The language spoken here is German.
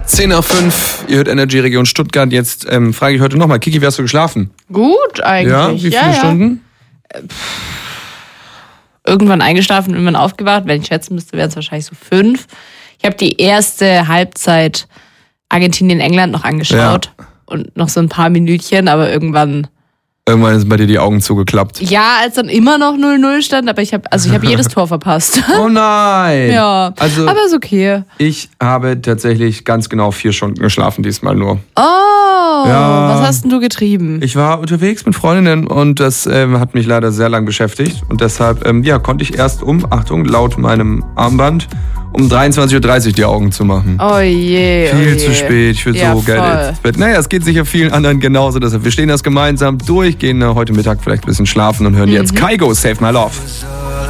10 nach 5, ihr hört Energy Region Stuttgart. Jetzt frage ich heute nochmal, Kiki, wie hast du geschlafen? Gut eigentlich. Ja, wie viele Stunden? Irgendwann eingeschlafen, irgendwann aufgewacht. Wenn ich schätzen müsste, wären es wahrscheinlich so 5. Ich habe die erste Halbzeit Argentinien-England noch angeschaut. Ja. Und noch so ein paar Minütchen, aber irgendwann sind bei dir die Augen zugeklappt. Ja, als dann immer noch 0-0 stand, aber ich habe jedes Tor verpasst. Oh nein! Ja, also, aber ist okay. Ich habe tatsächlich ganz genau 4 Stunden geschlafen diesmal nur. Oh, ja. Was hast denn du getrieben? Ich war unterwegs mit Freundinnen und das hat mich leider sehr lang beschäftigt. Und deshalb konnte ich erst laut meinem Armband, um 23.30 Uhr die Augen zu machen. Oh je. Viel zu spät, ich würde so gerne ins Bett. Naja, es geht sicher vielen anderen genauso. Deshalb, wir stehen das gemeinsam durch, gehen heute Mittag vielleicht ein bisschen schlafen und hören jetzt Kygo, Save My Love.